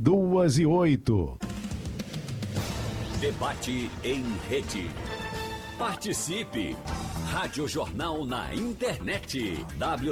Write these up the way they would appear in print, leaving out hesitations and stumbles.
2:08. Debate em rede. Participe! Rádio Jornal na internet.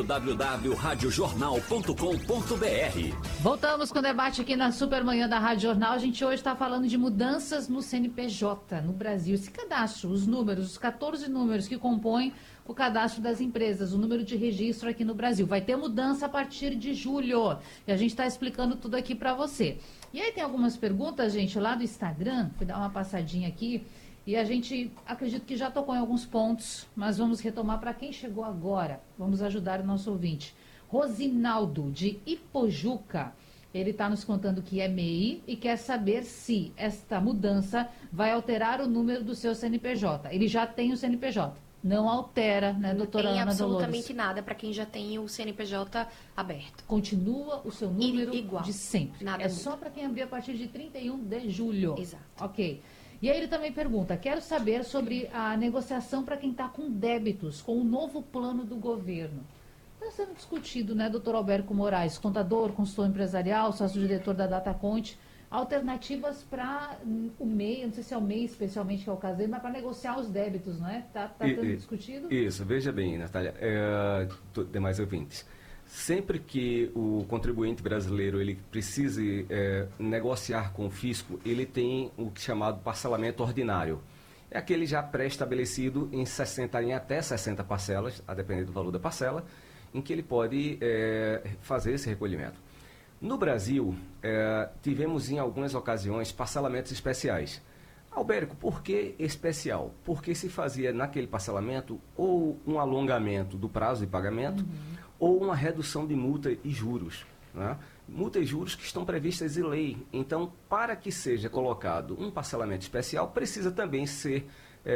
www.radiojornal.com.br. Voltamos com o debate aqui na Supermanhã da Rádio Jornal. A gente hoje está falando de mudanças no CNPJ no Brasil. Esse cadastro, os números, os 14 números que compõem o cadastro das empresas, o número de registro aqui no Brasil. Vai ter mudança a partir de julho. E a gente está explicando tudo aqui para você. E aí tem algumas perguntas, gente, lá do Instagram. Fui dar uma passadinha aqui. E a gente, acredito que já tocou em alguns pontos, mas vamos retomar para quem chegou agora. Vamos ajudar o nosso ouvinte. Rosinaldo, de Ipojuca. Ele está nos contando que é MEI e quer saber se esta mudança vai alterar o número do seu CNPJ. Ele já tem o CNPJ. Não altera, né, doutora Ana Dolores? Não tem absolutamente nada para quem já tem o CNPJ aberto. Continua o seu número igual de sempre. Nada é muda. só para quem abrir a partir de 31 de julho. Exato. Ok. E aí ele também pergunta, quero saber sobre a negociação para quem está com débitos, com o novo plano do governo. Está sendo discutido, né, doutor Alberto Moraes, contador, consultor empresarial, sócio-diretor da DataConte, alternativas para o MEI, não sei se é o MEI especialmente que é o caso dele, mas para negociar os débitos, não é? Está sendo discutido? Isso, veja bem, Natália, demais ouvintes. Sempre que o contribuinte brasileiro ele precise negociar com o fisco, ele tem o que é chamado parcelamento ordinário. É aquele já pré-estabelecido em até 60 parcelas, a depender do valor da parcela, em que ele pode fazer esse recolhimento. No Brasil, tivemos em algumas ocasiões parcelamentos especiais. Albérico, por que especial? Porque se fazia naquele parcelamento ou um alongamento do prazo de pagamento, ou uma redução de multa e juros. Né? Multa e juros que estão previstas em lei. Então, para que seja colocado um parcelamento especial, precisa também ser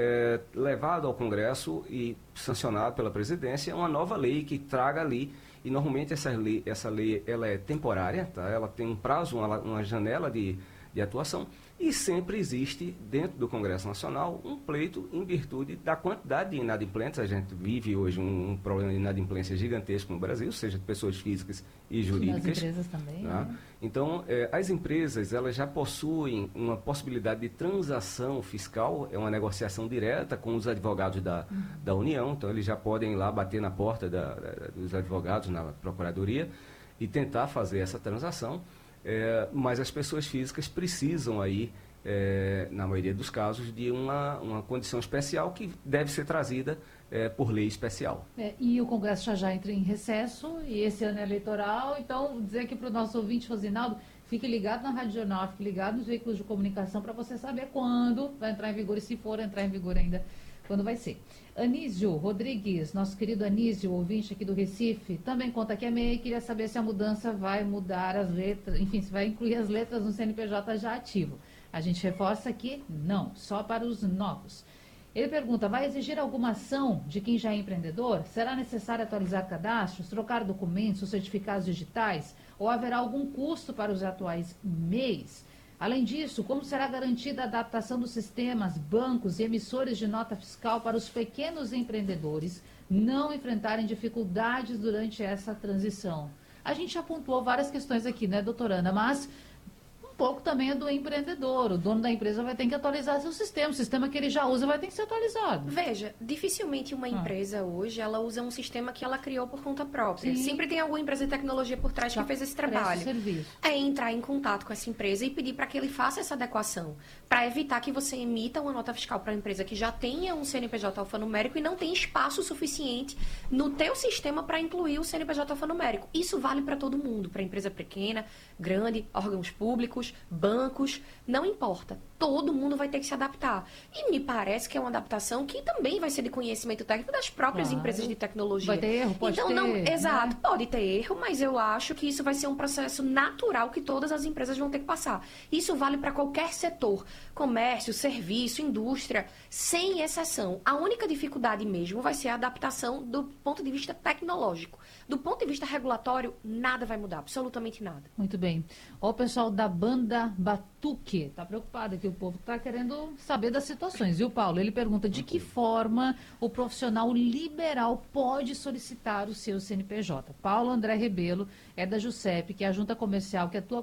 levado ao Congresso e sancionado pela presidência uma nova lei que traga ali, e normalmente essa lei ela é temporária, tá? Ela tem um prazo, uma janela de atuação, e sempre existe dentro do Congresso Nacional um pleito em virtude da quantidade de inadimplentes. A gente vive hoje um problema de inadimplência gigantesco no Brasil, seja de pessoas físicas e jurídicas. As empresas também, né? Então, as empresas elas já possuem uma possibilidade de transação fiscal, é uma negociação direta com os advogados da União, então eles já podem ir lá bater na porta dos advogados na Procuradoria e tentar fazer essa transação. Mas as pessoas físicas precisam aí, na maioria dos casos, de uma condição especial que deve ser trazida por lei especial. E o Congresso já entra em recesso, e esse ano é eleitoral, então dizer aqui para o nosso ouvinte, Rosinaldo, fique ligado na Rádio Jornal, fique ligado nos veículos de comunicação para você saber quando vai entrar em vigor e se for entrar em vigor ainda, quando vai ser. Anísio Rodrigues, nosso querido Anísio, ouvinte aqui do Recife, também conta que é MEI, queria saber se a mudança vai mudar as letras, enfim, se vai incluir as letras no CNPJ já ativo. A gente reforça que não, só para os novos. Ele pergunta, vai exigir alguma ação de quem já é empreendedor? Será necessário atualizar cadastros, trocar documentos ou certificados digitais? Ou haverá algum custo para os atuais MEIs? Além disso, como será garantida a adaptação dos sistemas, bancos e emissores de nota fiscal para os pequenos empreendedores não enfrentarem dificuldades durante essa transição? A gente já pontuou várias questões aqui, né, doutora Ana? Mas um pouco também é do empreendedor. O dono da empresa vai ter que atualizar seu sistema. O sistema que ele já usa vai ter que ser atualizado. Veja, dificilmente uma empresa hoje, ela usa um sistema que ela criou por conta própria. Sim. Sempre tem alguma empresa de tecnologia por trás que fez esse trabalho. Serviço. É entrar em contato com essa empresa e pedir para que ele faça essa adequação, para evitar que você emita uma nota fiscal para a empresa que já tenha um CNPJ alfanumérico e não tem espaço suficiente no teu sistema para incluir o CNPJ alfanumérico. Isso vale para todo mundo, para empresa pequena, grande, órgãos públicos, bancos, não importa. Todo mundo vai ter que se adaptar. E me parece que é uma adaptação que também vai ser de conhecimento técnico das próprias empresas de tecnologia. Vai ter erro, pode ter. Então, exato, né? pode ter erro, mas eu acho que isso vai ser um processo natural que todas as empresas vão ter que passar. Isso vale para qualquer setor, comércio, serviço, indústria, sem exceção. A única dificuldade mesmo vai ser a adaptação do ponto de vista tecnológico. Do ponto de vista regulatório, nada vai mudar, absolutamente nada. Muito bem. Ó, o pessoal da banda Batuque está preocupado que o povo está querendo saber das situações, viu, Paulo? Ele pergunta de que forma o profissional liberal pode solicitar o seu CNPJ. Paulo André Rebelo é da JUSEP, que é a junta comercial que atua